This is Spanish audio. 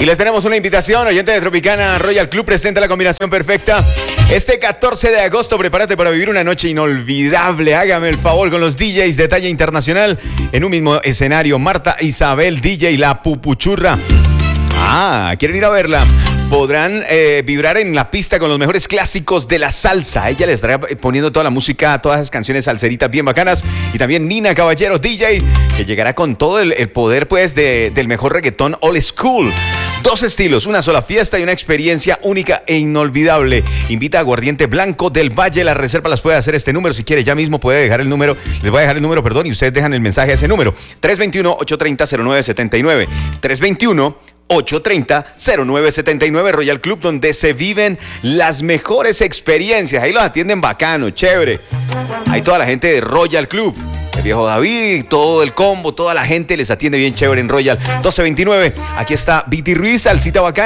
Y les tenemos una invitación, oyente de Tropicana Royal Club presenta la combinación perfecta. Este 14 de agosto, prepárate para vivir una noche inolvidable. Hágame el favor con los DJs de talla internacional en un mismo escenario. Marta Isabel, DJ La Pupuchurra. ¿Quieren ir a verla? Podrán vibrar en la pista con los mejores clásicos de la salsa. Ella les estará poniendo toda la música, todas esas canciones salseritas bien bacanas. Y también Nina Caballero, DJ, que llegará con todo el poder pues del mejor reggaetón old school. 2 estilos, una sola fiesta y una experiencia única e inolvidable. Invita a Aguardiente Blanco del Valle. La reserva las puede hacer este número. Si quiere, ya mismo puede dejar el número. Les voy a dejar el número, y ustedes dejan el mensaje a ese número. 321-830-0979. 321-830-0979, Royal Club, donde se viven las mejores experiencias. Ahí los atienden bacano, chévere. Ahí toda la gente de Royal Club, el viejo David, todo el combo, toda la gente les atiende bien chévere en Royal. 1229, aquí está Viti Ruiz, salsita bacana.